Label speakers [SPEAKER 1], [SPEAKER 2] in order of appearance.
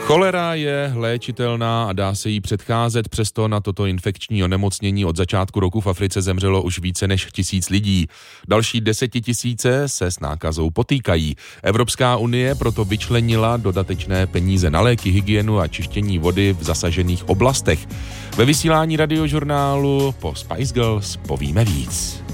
[SPEAKER 1] Cholera je léčitelná a dá se jí předcházet, přesto na toto infekční onemocnění od začátku roku v Africe zemřelo už více než 1000 lidí. Další 10 000 se s nákazou potýkají. Evropská unie proto vyčlenila dodatečné peníze na léky, hygienu a čištění vody v zasažených oblastech. Ve vysílání radiožurnálu po Spice Girls povíme víc.